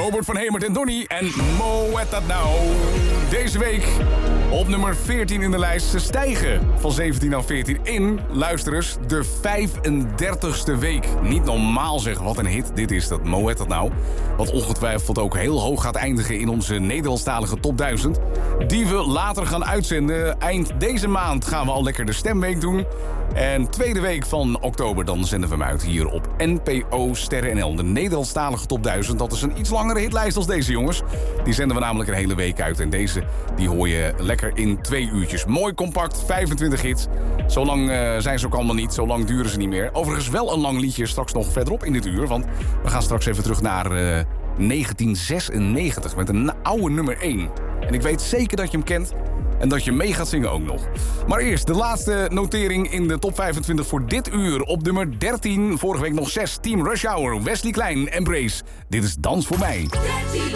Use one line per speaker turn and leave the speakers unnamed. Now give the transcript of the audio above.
Robert van Hemert en Donny en Mo What That Now. Deze week op nummer 14 in de lijst. Ze stijgen van 17 naar 14 in, luister eens, de 35ste week. Niet normaal zeg, wat een hit dit is, dat Mo What That Now. Wat ongetwijfeld ook heel hoog gaat eindigen in onze Nederlandstalige top 1000. Die we later gaan uitzenden. Eind deze maand gaan we al lekker de stemweek doen. En tweede week van oktober dan zenden we hem uit hier op NPO Sterren NL. De Nederlandstalige top 1000. Dat is een iets langere hitlijst als deze, jongens. Die zenden we namelijk een hele week uit. En deze die hoor je lekker in 2 uurtjes. Mooi compact, 25 hits. Zo lang zijn ze ook allemaal niet. Zo lang duren ze niet meer. Overigens wel een lang liedje straks nog verderop in dit uur. Want we gaan straks even terug naar 1996 met een oude nummer 1. En ik weet zeker dat je hem kent. En dat je mee gaat zingen ook nog. Maar eerst de laatste notering in de top 25 voor dit uur. Op nummer 13, vorige week nog 6. Team Rush Hour, Wesley Klein, Embrace. Dit is Dans voor mij.
13.